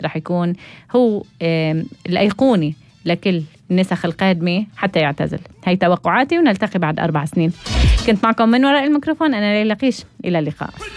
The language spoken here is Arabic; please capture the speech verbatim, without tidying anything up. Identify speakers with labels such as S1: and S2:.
S1: رح يكون هو الأيقوني لكل النسخ القادمة حتى يعتزل. هاي توقعاتي، ونلتقي بعد أربع سنين. كنت معكم من وراء الميكروفون أنا ليلى قيش، إلى اللقاء.